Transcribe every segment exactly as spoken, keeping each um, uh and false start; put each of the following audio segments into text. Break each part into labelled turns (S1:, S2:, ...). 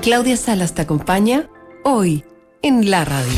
S1: Claudia Salas te acompaña hoy en la radio.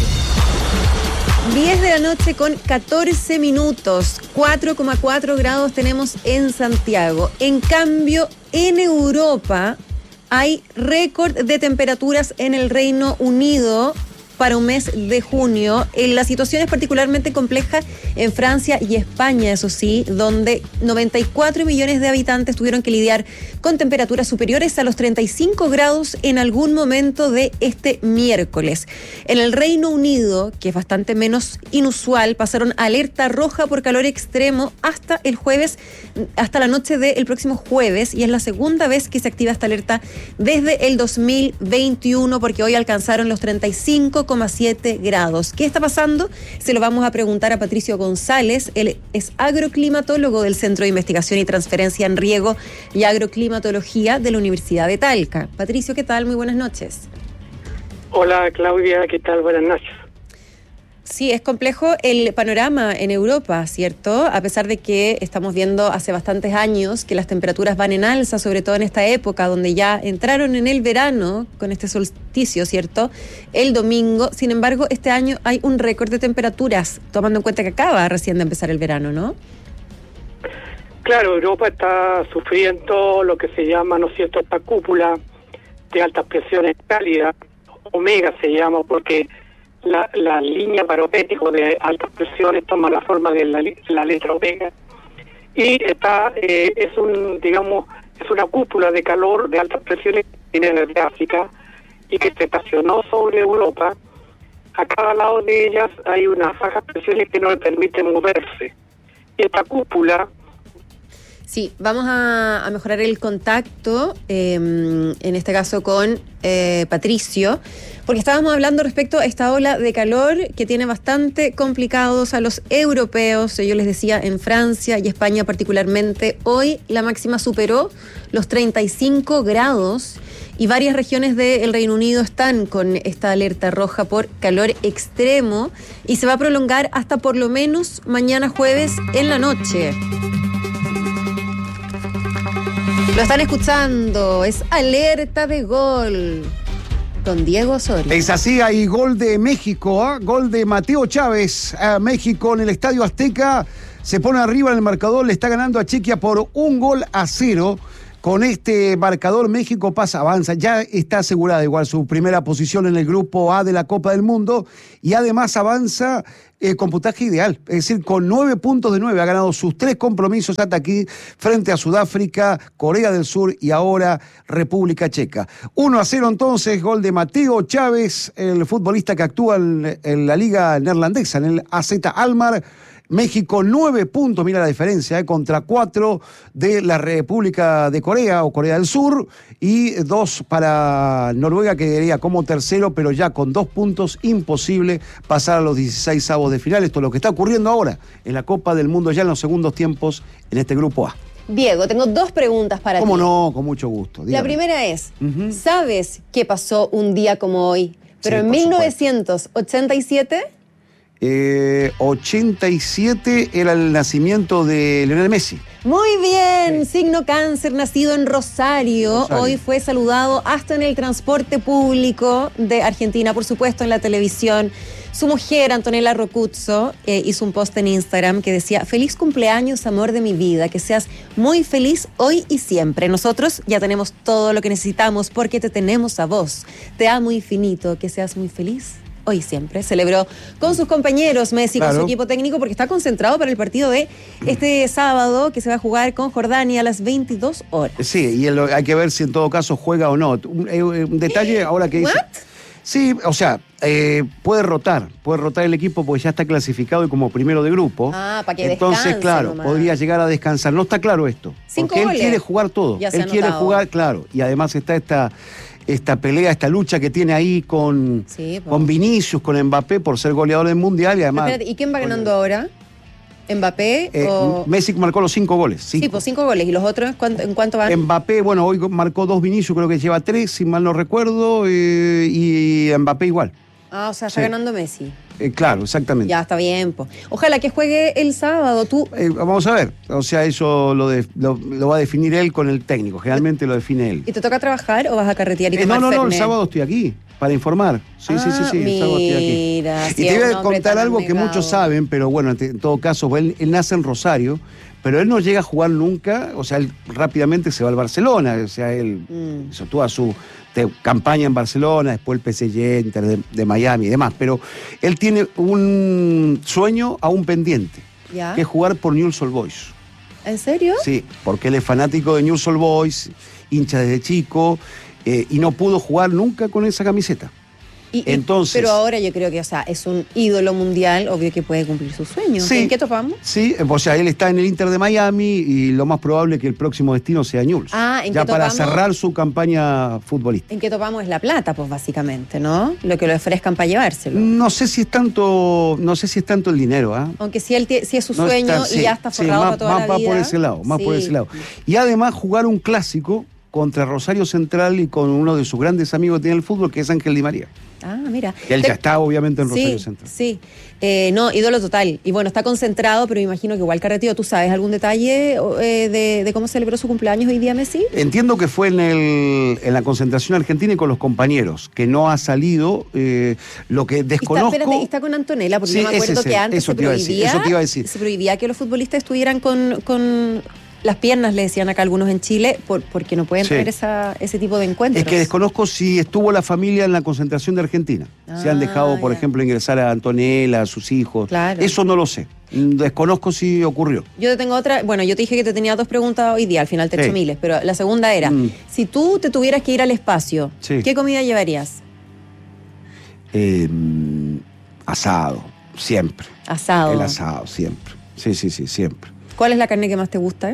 S2: diez de la noche con catorce minutos, cuatro coma cuatro grados tenemos en Santiago. En cambio, en Europa hay récord de temperaturas en el Reino Unido para un mes de junio. La situación es particularmente compleja en Francia y España, eso sí, donde noventa y cuatro millones de habitantes tuvieron que lidiar con temperaturas superiores a los treinta y cinco grados en algún momento de este miércoles. En el Reino Unido, que es bastante menos inusual, pasaron alerta roja por calor extremo hasta el jueves, hasta la noche del próximo jueves, y es la segunda vez que se activa esta alerta desde el dos mil veintiuno, porque hoy alcanzaron los treinta y cinco coma siete grados. ¿Qué está pasando? Se lo vamos a preguntar a Patricio González. Él es agroclimatólogo del Centro de Investigación y Transferencia en Riego y Agroclimatología de la Universidad de Talca. Patricio, ¿qué tal? Muy buenas noches.
S3: Hola, Claudia, ¿qué tal? Buenas noches.
S2: Sí, es complejo el panorama en Europa, ¿cierto? A pesar de que estamos viendo hace bastantes años que las temperaturas van en alza, sobre todo en esta época donde ya entraron en el verano con este solsticio, ¿cierto? El domingo. Sin embargo, este año hay un récord de temperaturas, tomando en cuenta que acaba recién de empezar el verano, ¿no?
S3: Claro, Europa está sufriendo lo que se llama, ¿no es cierto?, esta cúpula de altas presiones cálidas, omega se llama, porque La, la línea barométrica de altas presiones toma la forma de la, la letra omega y está eh, es un digamos es una cúpula de calor de altas presiones que viene desde África y que se estacionó sobre Europa. A cada lado de ellas hay unas bajas presiones que no le permiten moverse, y esta cúpula.
S2: Sí, vamos a, a mejorar el contacto, eh, en este caso con eh, Patricio, porque estábamos hablando respecto a esta ola de calor que tiene bastante complicados a los europeos. Yo les decía, en Francia y España particularmente, hoy la máxima superó los treinta y cinco grados y varias regiones del Reino Unido están con esta alerta roja por calor extremo y se va a prolongar hasta por lo menos mañana jueves en la noche. Lo están escuchando, es alerta de gol con Diego Osorio.
S4: Es así, hay gol de México, ¿eh? Gol de Mateo Chávez. A México en el Estadio Azteca se pone arriba en el marcador, le está ganando a Chequia por un gol a cero. Con este marcador México pasa, avanza, ya está asegurada igual su primera posición en el grupo A de la Copa del Mundo y además avanza eh, con puntaje ideal, es decir, con nueve puntos de nueve, ha ganado sus tres compromisos hasta aquí frente a Sudáfrica, Corea del Sur y ahora República Checa. uno a cero entonces, gol de Mateo Chávez, el futbolista que actúa en, en la liga neerlandesa, en el A Z Alkmaar. México nueve puntos, mira la diferencia, eh, contra cuatro de la República de Corea o Corea del Sur y dos para Noruega, que quedaría como tercero, pero ya con dos puntos imposible pasar a los dieciséis avos de final. Esto es lo que está ocurriendo ahora en la Copa del Mundo ya en los segundos tiempos en este grupo A.
S2: Diego, tengo dos preguntas para ti.
S4: ¿Cómo no? Con mucho gusto. Dígame.
S2: La primera es,
S4: uh-huh.
S2: ¿sabes qué pasó un día como hoy? Pero
S4: sí,
S2: en mil novecientos ochenta y siete...
S4: Eh, ochenta y siete era el nacimiento de Lionel Messi.
S2: Muy bien, sí. Signo cáncer, nacido en Rosario. Rosario. Hoy fue saludado hasta en el transporte público de Argentina, por supuesto en la televisión. Su mujer, Antonella Rocuzzo, eh, hizo un post en Instagram que decía: feliz cumpleaños, amor de mi vida, que seas muy feliz hoy y siempre. Nosotros ya tenemos todo lo que necesitamos porque te tenemos a vos. Te amo infinito, que seas muy feliz hoy siempre. Celebró con sus compañeros Messi, claro, con su equipo técnico, porque está concentrado para el partido de este sábado que se va a jugar con Jordania a las veintidós horas.
S4: Sí, y el, hay que ver si en todo caso juega o no. Un, un detalle ahora que dice...
S2: ¿What?
S4: Sí, o sea, eh, puede rotar, puede rotar el equipo porque ya está clasificado y como primero de grupo.
S2: Ah, para que
S4: Entonces,
S2: descanse
S4: claro,
S2: nomás.
S4: podría llegar a descansar. No está claro esto.
S2: Cinco
S4: porque
S2: goles.
S4: Él quiere jugar todo.
S2: Ya se
S4: él
S2: ha
S4: quiere
S2: notado.
S4: jugar, claro. Y además está esta... esta pelea, esta lucha que tiene ahí con,
S2: sí,
S4: con Vinicius, con Mbappé por ser goleador del Mundial y además...
S2: Espérate, ¿y quién va ganando ahora? ¿Mbappé
S4: eh,
S2: o...?
S4: Messi marcó los cinco goles. Cinco.
S2: Sí, pues cinco goles. ¿Y los otros ¿cuánto, en cuánto van?
S4: Mbappé, bueno, hoy marcó dos Vinicius, creo que lleva tres, si mal no recuerdo, eh, y Mbappé igual.
S2: Ah, o sea, está
S4: Sí.
S2: ganando Messi.
S4: Eh, claro, exactamente.
S2: Ya, está bien, po. Ojalá que juegue el sábado, tú.
S4: Eh, vamos a ver, o sea, eso lo, de- lo, lo va a definir él con el técnico, generalmente lo define él.
S2: ¿Y te toca trabajar o vas a carretear y
S4: Eh,
S2: tomar
S4: no, no, no, el
S2: Fernet?
S4: sábado estoy aquí para informar. Sí, sí, sí,
S2: Ah,
S4: sí, el sábado estoy aquí.
S2: mira,
S4: Y
S2: sí,
S4: te
S2: es
S4: voy
S2: un
S4: a
S2: hombre
S4: contar
S2: tan
S4: algo que
S2: abnegado.
S4: muchos saben, pero bueno, te- en todo caso, él, él nace en Rosario, pero él no llega a jugar nunca, o sea, él rápidamente se va al Barcelona, o sea, él
S2: Mm.
S4: hizo toda su te- campaña en Barcelona, después el P S G, Inter de, de Miami y demás, pero él tiene un sueño aún pendiente,
S2: ¿Ya?
S4: que es jugar por Newell's Old Boys.
S2: ¿En serio?
S4: Sí, porque él es fanático de Newell's Old Boys, hincha desde chico, eh, y no pudo jugar nunca con esa camiseta.
S2: Y- y-
S4: Entonces-
S2: pero ahora yo creo que, o sea, es un ídolo mundial, obvio que puede cumplir sus sueños.
S4: Sí.
S2: ¿En qué topamos?
S4: Sí, o sea, él está en el Inter de Miami y lo más probable es que el próximo destino sea Newell's.
S2: Ah, ¿en
S4: ya
S2: qué
S4: para
S2: topamos?
S4: cerrar su campaña futbolística.
S2: En qué topamos es la plata, pues básicamente, ¿no? Lo que le ofrezcan para llevárselo.
S4: No sé si es tanto, no sé si es tanto el dinero, ¿ah?
S2: Aunque si, él tie- si es su
S4: No
S2: sueño
S4: está- sí,
S2: y ya está
S4: sí,
S2: forrado
S4: más,
S2: para toda
S4: más
S2: la
S4: va
S2: vida.
S4: por ese lado, más por
S2: Sí.
S4: ese lado. Y además jugar un clásico contra Rosario Central y con uno de sus grandes amigos que tiene el fútbol, que es Ángel Di María.
S2: Ah, mira.
S4: Que él
S2: Te-
S4: ya está obviamente en
S2: Sí,
S4: Rosario Central.
S2: sí. Eh, no, ídolo total. Y bueno, está concentrado, pero me imagino que igual carreteo. ¿Tú sabes algún detalle o, eh, de, de cómo celebró su cumpleaños hoy día Messi?
S4: Entiendo que fue en, el, en la concentración argentina y con los compañeros, que no ha salido. eh, lo que
S2: Y está,
S4: desconozco.
S2: espérate, y está con Antonella, porque
S4: Sí,
S2: yo me acuerdo
S4: ese, ese,
S2: que antes
S4: eso
S2: se
S4: te iba a decir,
S2: prohibía,
S4: eso te iba a decir.
S2: se prohibía que los futbolistas estuvieran con, con las piernas, le decían acá algunos en Chile, por, porque no pueden
S4: Sí.
S2: tener esa, ese tipo de encuentros.
S4: Es que desconozco si estuvo la familia en la concentración de Argentina. si han
S2: Ah,
S4: dejado, por
S2: ya.
S4: ejemplo, ingresar a Antonella, a sus hijos.
S2: Claro.
S4: Eso no lo sé. Mm, Desconozco si ocurrió.
S2: Yo te tengo otra, bueno, yo te dije que te tenía dos preguntas hoy día, al final te he
S4: Sí.
S2: hecho miles, pero la segunda era,
S4: Mm.
S2: si tú te tuvieras que ir al espacio,
S4: Sí.
S2: ¿qué comida llevarías?
S4: Eh, asado, siempre.
S2: Asado.
S4: El asado, siempre. Sí, sí, sí, siempre.
S2: ¿Cuál es la carne que más te gusta? eh?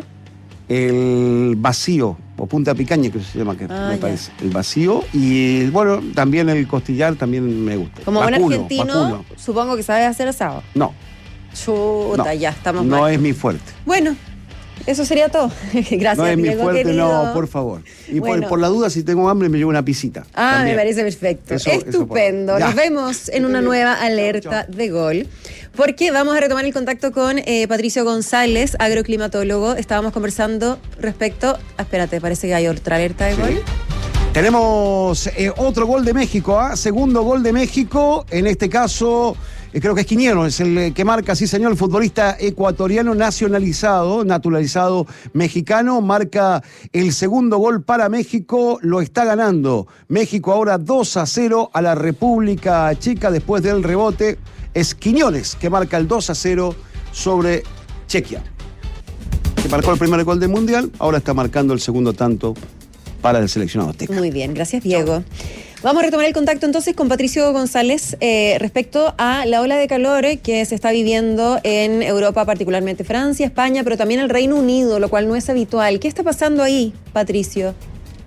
S4: El vacío, o punta picaña, que se llama, que
S2: Ah,
S4: me
S2: ya.
S4: parece. El vacío y, bueno, también el costillar también me gusta.
S2: Como buen
S4: Vacuno,
S2: argentino,
S4: vacuno.
S2: supongo que sabes hacer asado.
S4: No,
S2: Chuta,
S4: no,
S2: ya estamos
S4: no
S2: mal.
S4: es mi fuerte.
S2: Bueno, eso sería todo. Gracias,
S4: No es mi
S2: Diego,
S4: fuerte,
S2: querido.
S4: no, por favor. Y por-
S2: Bueno.
S4: por, la duda, si tengo hambre, me llevo una pisita.
S2: Ah,
S4: también.
S2: me parece perfecto.
S4: Eso- eso
S2: Estupendo.
S4: por- ya.
S2: Nos vemos en
S4: Que
S2: una
S4: esté bien.
S2: nueva
S4: Chao,
S2: alerta
S4: chao.
S2: de gol. Porque vamos a retomar el contacto con eh, Patricio González, agroclimatólogo. Estábamos conversando respecto. Ah, espérate, parece que hay otra alerta de
S4: Sí.
S2: gol.
S4: Tenemos eh, otro gol de México, ¿ah? Segundo gol de México, en este caso, eh, creo que es Quiñero, es el eh, que marca, sí señor, el futbolista ecuatoriano nacionalizado, naturalizado mexicano, marca el segundo gol para México, lo está ganando. México ahora dos a cero a la República Checa después del rebote. Es Quiñones que marca el dos a cero sobre Chequia, que marcó el primer gol del Mundial, ahora está marcando el segundo tanto para el seleccionado azteca.
S2: Muy bien, gracias Diego. Vamos a retomar el contacto entonces con Patricio González eh, respecto a la ola de calor eh, que se está viviendo en Europa, particularmente Francia, España, pero también el Reino Unido, lo cual no es habitual. ¿Qué está pasando ahí, Patricio?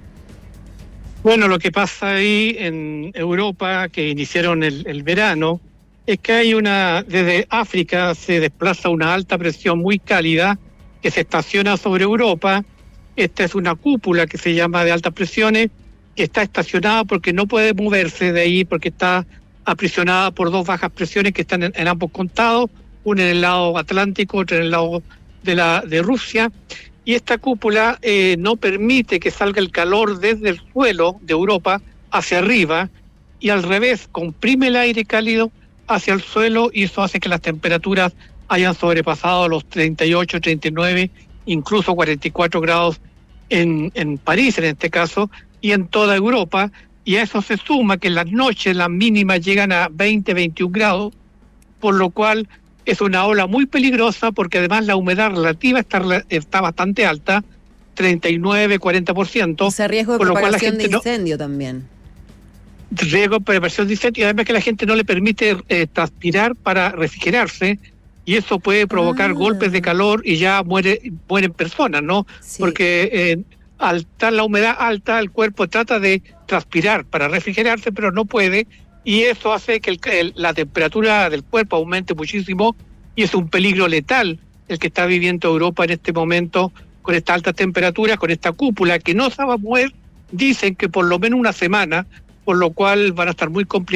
S3: Bueno, lo que pasa ahí en Europa, que iniciaron el, el verano, es que hay una, desde África se desplaza una alta presión muy cálida que se estaciona sobre Europa. Esta es una cúpula que se llama de altas presiones, que está estacionada porque no puede moverse de ahí, porque está aprisionada por dos bajas presiones que están en, en ambos contados, una en el lado Atlántico, otra en el lado de, la, de Rusia. Y esta cúpula eh, no permite que salga el calor desde el suelo de Europa hacia arriba, y al revés, comprime el aire cálido hacia el suelo, y eso hace que las temperaturas hayan sobrepasado los treinta y ocho, treinta y nueve, incluso cuarenta y cuatro grados en, en París en este caso, y en toda Europa, y a eso se suma que en las noches las mínimas llegan a veinte, veintiún grados, por lo cual es una ola muy peligrosa, porque además la humedad relativa está, está bastante alta, treinta y nueve, cuarenta por ciento.
S2: O sea, riesgo de
S3: por lo cual la
S2: propagación de
S3: gente no-
S2: incendio también.
S3: riesgo de preparación de incendio, y además que la gente no le permite eh, transpirar para refrigerarse, y eso puede provocar
S2: Ah.
S3: golpes de calor y ya muere, mueren personas, ¿no?
S2: Sí.
S3: Porque eh, al estar la humedad alta, el cuerpo trata de transpirar para refrigerarse, pero no puede, y eso hace que el- el- la temperatura del cuerpo aumente muchísimo, y es un peligro letal el que está viviendo Europa en este momento, con esta alta temperatura, con esta cúpula que no se va a mover, dicen que por lo menos una semana, por lo cual van a estar muy complicados.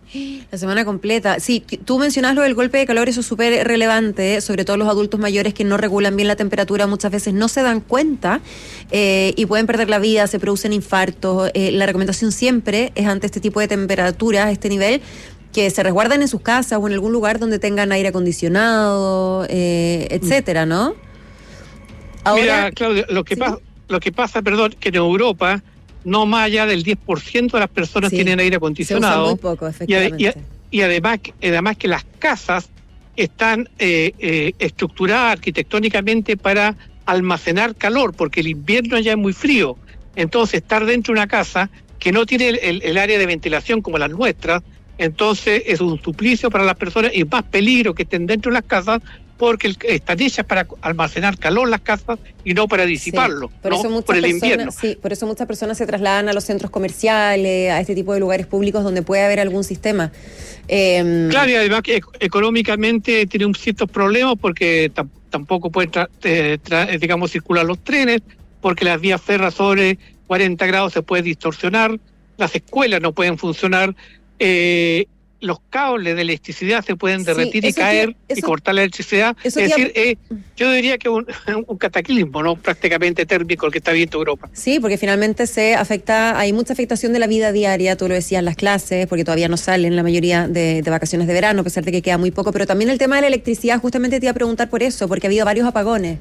S2: La semana completa. Sí, tú mencionabas lo del golpe de calor, eso es súper relevante, ¿eh? Sobre todo los adultos mayores que no regulan bien la temperatura, muchas veces no se dan cuenta eh, y pueden perder la vida, se producen infartos. Eh, la recomendación siempre es ante este tipo de temperaturas, este nivel, que se resguarden en sus casas o en algún lugar donde tengan aire acondicionado, eh, etcétera, ¿no?
S3: Ahora, mira, Claudia, lo que, ¿sí? pasa, lo que pasa, perdón, que en Europa no más allá del diez por ciento de las personas sí, tienen aire acondicionado.
S2: Se usa muy poco, efectivamente.
S3: Y, y, y además, además que las casas están eh, eh, estructuradas arquitectónicamente para almacenar calor, porque el invierno ya es muy frío. Entonces, estar dentro de una casa que no tiene el, el, el área de ventilación como las nuestras, entonces es un suplicio para las personas y más peligro que estén dentro de las casas, porque están hechas para almacenar calor las casas y no para disiparlo, sí,
S2: por,
S3: ¿no?
S2: eso muchas
S3: por el
S2: personas,
S3: invierno.
S2: Sí, por eso muchas personas se trasladan a los centros comerciales, a este tipo de lugares públicos donde puede haber algún sistema. Eh,
S3: claro, y además que económicamente tiene un ciertos problemas porque t- tampoco pueden, tra- eh, tra- digamos, circular los trenes, porque las vías férreas sobre cuarenta grados se pueden distorsionar, las escuelas no pueden funcionar, eh, los cables de electricidad se pueden derretir sí, y caer tía, eso, y cortar la electricidad. Es tía, decir, eh, yo diría que un, un cataclismo, ¿no? Prácticamente térmico el que está viendo Europa.
S2: Sí, porque finalmente se afecta, hay mucha afectación de la vida diaria, tú lo decías, las clases, porque todavía no salen la mayoría de, de vacaciones de verano, a pesar de que queda muy poco, pero también el tema de la electricidad, justamente te iba a preguntar por eso, porque ha habido varios apagones.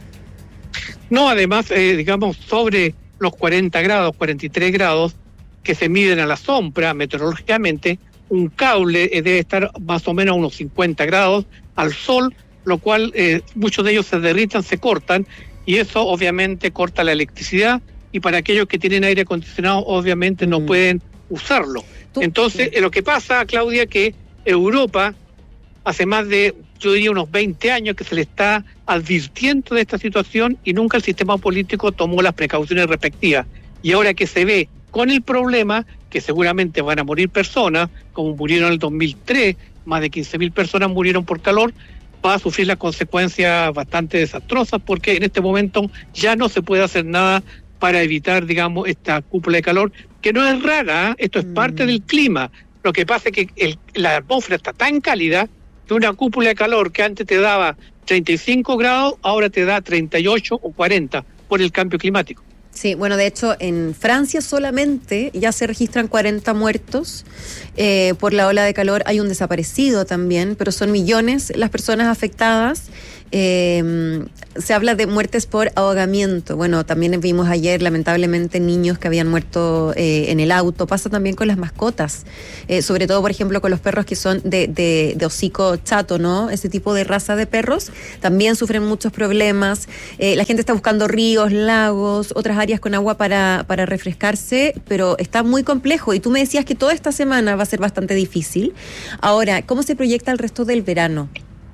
S3: No, además, eh, digamos, sobre los cuarenta grados, cuarenta y tres grados, que se miden a la sombra meteorológicamente, un cable eh, debe estar más o menos a unos cincuenta grados al sol, lo cual eh, muchos de ellos se derritan, se cortan, y eso obviamente corta la electricidad, y para aquellos que tienen aire acondicionado obviamente mm. no pueden usarlo. ¿Tú? Entonces, eh, lo que pasa, Claudia, que Europa hace más de, yo diría, unos veinte años que se le está advirtiendo de esta situación y nunca el sistema político tomó las precauciones respectivas. Y ahora que se ve con el problema, que seguramente van a morir personas, como murieron en el dos mil tres, más de quince mil personas murieron por calor, va a sufrir las consecuencias bastante desastrosas, porque en este momento ya no se puede hacer nada para evitar, digamos, esta cúpula de calor, que no es rara, ¿eh? Esto es mm. parte del clima. Lo que pasa es que el, la atmósfera está tan cálida que una cúpula de calor que antes te daba treinta y cinco grados, ahora te da treinta y ocho o cuarenta por el cambio climático.
S2: Sí, bueno, de hecho, en Francia solamente ya se registran cuarenta muertos eh, por la ola de calor. Hay un desaparecido también, pero son millones las personas afectadas. Eh, se habla de muertes por ahogamiento. Bueno, también vimos ayer, lamentablemente, niños que habían muerto eh, en el auto. Pasa también con las mascotas, eh, sobre todo, por ejemplo, con los perros que son de, de, de hocico chato, ¿no? Ese tipo de raza de perros también sufren muchos problemas. Eh, la gente está buscando ríos, lagos, otras áreas con agua para, para refrescarse, pero está muy complejo. Y tú me decías que toda esta semana va a ser bastante difícil. Ahora, ¿cómo se proyecta el resto del verano?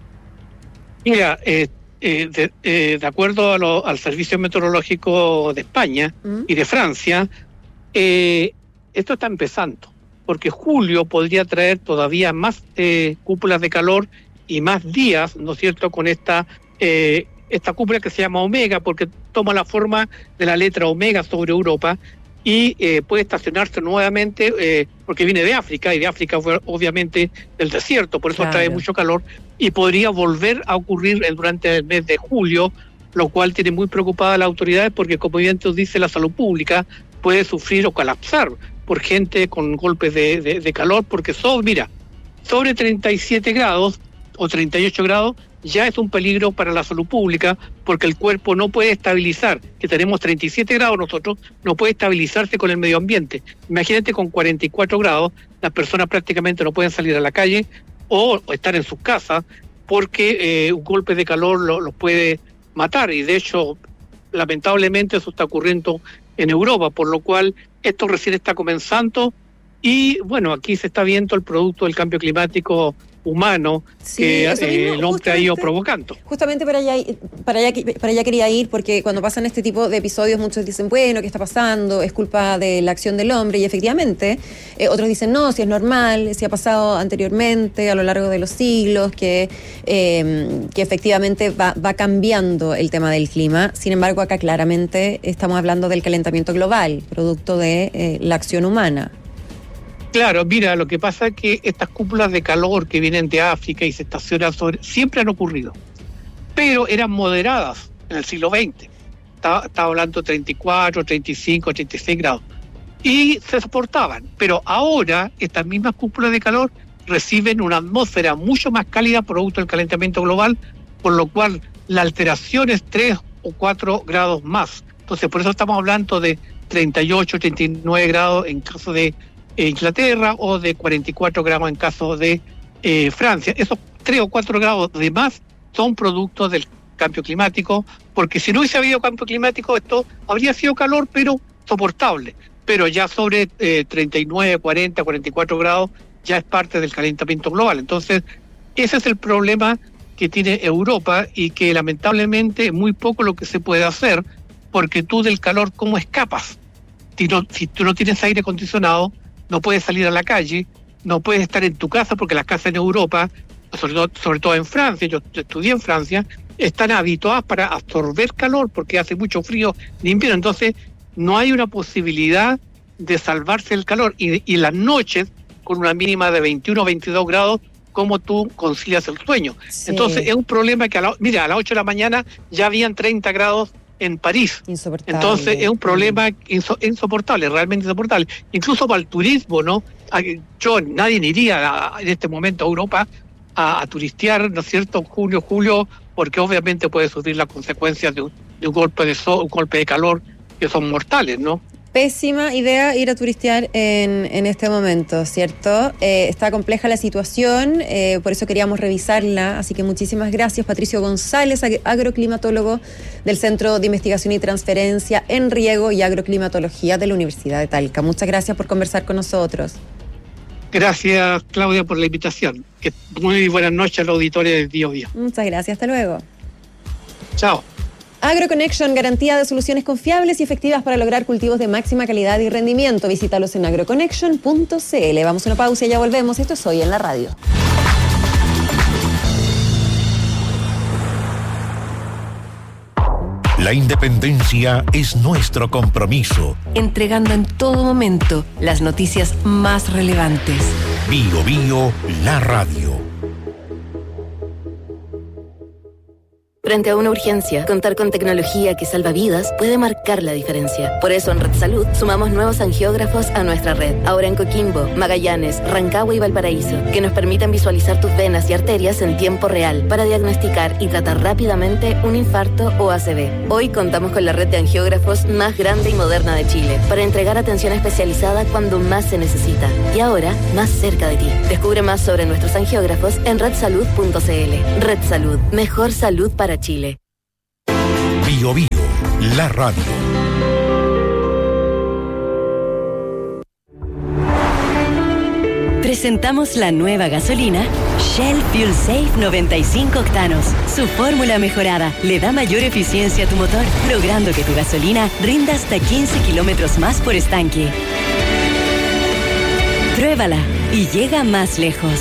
S3: Mira, eh, eh, de, eh, de acuerdo a lo, al Servicio Meteorológico de España ¿Mm? y de Francia, eh, esto está empezando, porque julio podría traer todavía más eh, cúpulas de calor y más días, ¿no es cierto?, con esta eh, esta cúpula que se llama Omega, porque toma la forma de la letra Omega sobre Europa y eh, puede estacionarse nuevamente, eh, porque viene de África, y de África obviamente del desierto, por eso claro. trae mucho calor, y podría volver a ocurrir durante el mes de julio, lo cual tiene muy preocupada a las autoridades, porque como bien te dice, la salud pública puede sufrir o colapsar por gente con golpes de, de, de calor, porque sobre, mira, sobre treinta y siete grados o treinta y ocho grados, ya es un peligro para la salud pública, porque el cuerpo no puede estabilizar, que tenemos treinta y siete grados nosotros, no puede estabilizarse con el medio ambiente. Imagínate con cuarenta y cuatro grados, las personas prácticamente no pueden salir a la calle o estar en sus casas, porque eh, un golpe de calor los lo puede matar, y de hecho, lamentablemente eso está ocurriendo en Europa, por lo cual esto recién está comenzando, y bueno, aquí se está viendo el producto del cambio climático humano sí, que eh, el hombre ha ido provocando.
S2: Justamente para allá, para, allá, para allá quería ir, porque cuando pasan este tipo de episodios muchos dicen, bueno, ¿qué está pasando? Es culpa de la acción del hombre, y efectivamente eh, otros dicen, no, si es normal, si ha pasado anteriormente a lo largo de los siglos, que, eh, que efectivamente va, va cambiando el tema del clima. Sin embargo, acá claramente estamos hablando del calentamiento global, producto de eh, la acción humana.
S3: Claro, mira, lo que pasa es que estas cúpulas de calor que vienen de África y se estacionan sobre, siempre han ocurrido, pero eran moderadas en el siglo veinte. Estaba, estaba hablando de treinta y cuatro, treinta y cinco, treinta y seis grados. Y se soportaban, pero ahora estas mismas cúpulas de calor reciben una atmósfera mucho más cálida producto del calentamiento global, por lo cual la alteración es tres o cuatro grados más. Entonces, por eso estamos hablando de treinta y ocho, treinta y nueve grados en caso de eh, Inglaterra o de cuarenta y cuatro grados en caso de eh, Francia. Esos tres o cuatro grados de más son productos del cambio climático, porque si no hubiese habido cambio climático, esto habría sido calor, pero soportable. Pero ya sobre eh, treinta y nueve, cuarenta, cuarenta y cuatro grados ya es parte del calentamiento global. Entonces, ese es el problema que tiene Europa y que lamentablemente es muy poco lo que se puede hacer, porque tú del calor, ¿cómo escapas? Si, no, si tú no tienes aire acondicionado, no puedes salir a la calle, no puedes estar en tu casa, porque las casas en Europa, sobre todo, sobre todo en Francia, yo, yo estudié en Francia, están habituadas para absorber calor porque hace mucho frío en invierno. Entonces, no hay una posibilidad de salvarse del calor. Y, y las noches, con una mínima de veintiuno o veintidós grados, ¿cómo tú concilias el sueño? Sí. Entonces, es un problema que, a la, mira, a las ocho de la mañana ya habían treinta grados en París.
S2: Insoportable.
S3: Entonces, es un problema inso, insoportable, realmente insoportable. Incluso para el turismo, ¿no? Yo, nadie iría a, en este momento a Europa a, a turistear, ¿no es cierto?, junio, julio, porque obviamente puede sufrir las consecuencias de un, de un golpe de sol, un golpe de calor, que son mortales, ¿no?
S2: Pésima idea ir a turistear en, en este momento, ¿cierto? Eh, está compleja la situación, eh, por eso queríamos revisarla, así que muchísimas gracias, Patricio González, agroclimatólogo del Centro de Investigación y Transferencia en Riego y Agroclimatología de la Universidad de Talca. Muchas gracias por conversar con nosotros.
S3: Gracias, Claudia, por la invitación. Que muy buenas noches a los auditores del Día a Día.
S2: Muchas gracias, hasta luego.
S3: Chao.
S2: AgroConnection, garantía de soluciones confiables y efectivas para lograr cultivos de máxima calidad y rendimiento. Visítalos en agroconnection punto c l. Vamos a una pausa y ya volvemos. Esto es Hoy en la Radio.
S5: La independencia es nuestro compromiso.
S1: Entregando en todo momento las noticias más relevantes.
S5: Bio Bio, la radio.
S6: Frente a una urgencia, contar con tecnología que salva vidas puede marcar la diferencia. Por eso en Red Salud sumamos nuevos angiógrafos a nuestra red, ahora en Coquimbo, Magallanes, Rancagua y Valparaíso, que nos permiten visualizar tus venas y arterias en tiempo real para diagnosticar y tratar rápidamente un infarto o A C V. Hoy contamos con la red de angiógrafos más grande y moderna de Chile para entregar atención especializada cuando más se necesita y ahora más cerca de ti. Descubre más sobre nuestros angiógrafos en red salud punto c l. Red Salud, mejor salud para Chile.
S5: Bio Bio, la radio.
S7: Presentamos la nueva gasolina Shell Fuel Safe noventa y cinco octanos. Su fórmula mejorada le da mayor eficiencia a tu motor, logrando que tu gasolina rinda hasta quince kilómetros más por estanque. Pruébala y llega más lejos.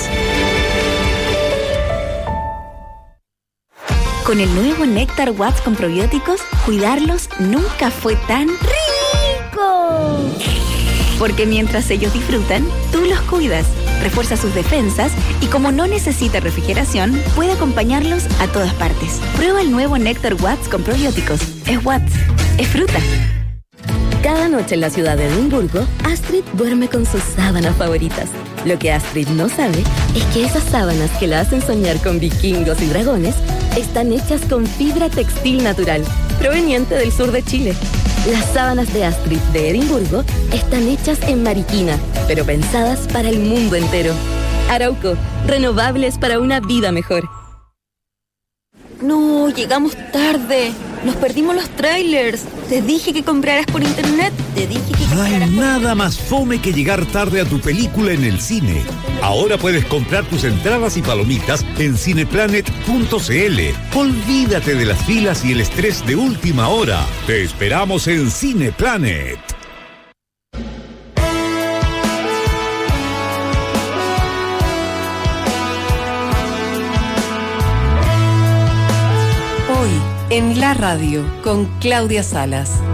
S8: Con el nuevo Néctar Watts con probióticos, cuidarlos nunca fue tan rico. Porque mientras ellos disfrutan, tú los cuidas, refuerza sus defensas y como no necesita refrigeración, puede acompañarlos a todas partes. Prueba el nuevo Néctar Watts con probióticos. Es Watts, es fruta.
S6: Cada noche en la ciudad de Edimburgo, Astrid duerme con sus sábanas favoritas. Lo que Astrid no sabe es que esas sábanas que la hacen soñar con vikingos y dragones están hechas con fibra textil natural, proveniente del sur de Chile. Las sábanas de Astrid de Edimburgo están hechas en Mariquina, pero pensadas para el mundo entero. Arauco, renovables para una vida mejor.
S8: No, llegamos tarde. Nos perdimos los trailers. Te dije que compraras por internet. Te dije que
S9: No
S8: compraras
S9: hay
S8: por...
S9: nada más fome que llegar tarde a tu película en el cine. Ahora puedes comprar tus entradas y palomitas en cineplanet punto c l. Olvídate de las filas y el estrés de última hora. Te esperamos en Cineplanet.
S1: Hoy en la radio con Claudia Salas.